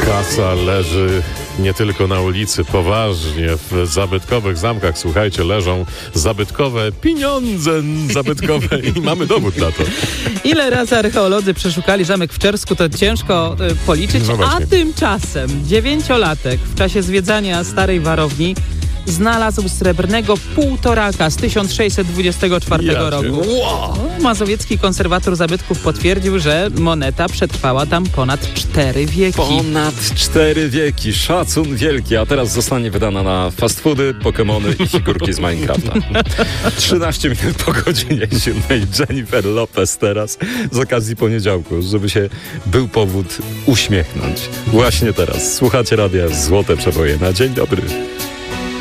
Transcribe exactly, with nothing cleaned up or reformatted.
Kasa leży nie tylko na ulicy, poważnie w zabytkowych zamkach, słuchajcie, leżą zabytkowe pieniądze zabytkowe i mamy dowód na to. Ile razy archeolodzy przeszukali zamek w Czersku, to ciężko y, policzyć, No a tymczasem dziewięciolatek w czasie zwiedzania starej warowni znalazł srebrnego półtoraka z tysiąc sześćset dwudziestego czwartego Ja roku. Wow. Mazowiecki konserwator zabytków potwierdził, że moneta przetrwała tam ponad cztery wieki. Ponad cztery wieki. Szacun wielki. A teraz zostanie wydana na fast foody, Pokemony i figurki z Minecrafta. trzynaście minut po godzinie siódmej. Jennifer Lopez teraz z okazji poniedziałku, żeby się był powód uśmiechnąć. Właśnie teraz. Słuchacie radia Złote Przeboje. Na dzień dobry.